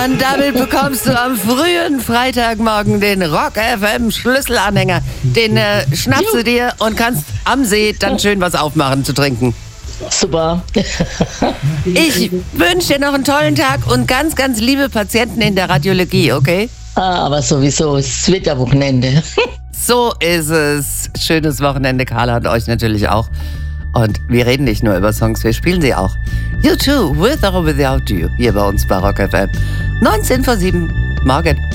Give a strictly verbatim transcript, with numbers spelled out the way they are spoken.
Und damit bekommst du am frühen Freitagmorgen den Rock F M Schlüsselanhänger. Den äh, schnappst du dir und kannst am See dann schön was aufmachen zu trinken. Super. Ich wünsche dir noch einen tollen Tag und ganz, ganz liebe Patienten in der Radiologie, okay? Ah, aber sowieso, es wird ja Wochenende. So ist es. Schönes Wochenende, Carla, und euch natürlich auch. Und wir reden nicht nur über Songs, wir spielen sie auch. You too, with or without you, hier bei uns bei Rock F M. neunzehn vor sieben, morgen.